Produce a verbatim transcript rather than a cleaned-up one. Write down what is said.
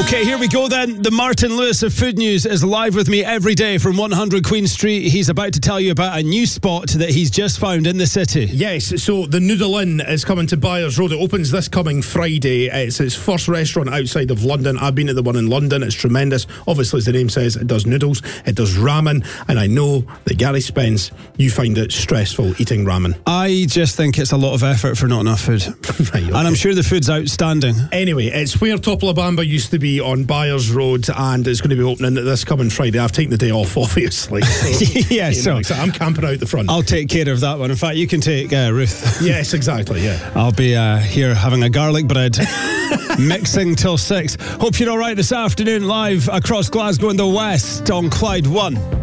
Okay, here we go then. The Martin Lewis of Food News is live with me every day from one hundred Queen Street. He's about to tell you about a new spot that he's just found in the city. Yes, so the Noodle Inn is coming to Byres Road. It opens this coming Friday. It's its first restaurant outside of London. I've been at the one in London. It's tremendous. Obviously, as the name says, it does noodles, it does ramen, and I know that Gary Spence, you find it stressful eating ramen. I just think it's a lot of effort for not enough food. Right, okay. And I'm sure the food's outstanding. Anyway, it's where Topolabamba used to be on Byres Road, and it's going to be opening this coming Friday. I've taken the day off, obviously. So, yeah, so, know, so I'm camping out the front. I'll take care of that one. In fact, you can take uh, Ruth. Yes, exactly, yeah. I'll be uh, here having a garlic bread, mixing till six. Hope you're all right this afternoon, live across Glasgow and the West on Clyde One.